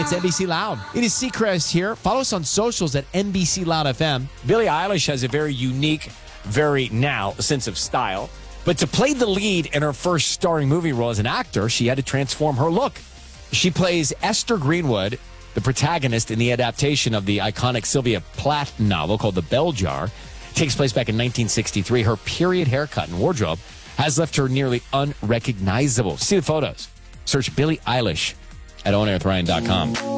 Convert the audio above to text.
It's NBC Loud. It is Seacrest here. Follow us on socials at NBC Loud FM. Billie Eilish has a very unique, very now sense of style. But to play the lead in her first starring movie role as an actor, she had to transform her look. She plays Esther Greenwood, the protagonist in the adaptation of the iconic Sylvia Plath novel called The Bell Jar. It takes place back in 1963. Her period haircut and wardrobe has left her nearly unrecognizable. See the photos. Search Billie Eilish at onairwithryan.com.